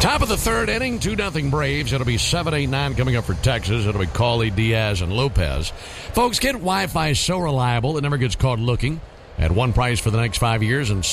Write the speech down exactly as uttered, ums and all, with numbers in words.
Top of the third inning, two nothing Braves. It'll be seven eight nine coming up for Texas. It'll be Cawley, Diaz, and Lopez. Folks, get Wi-Fi so reliable it never gets caught looking. At one price for the next five years and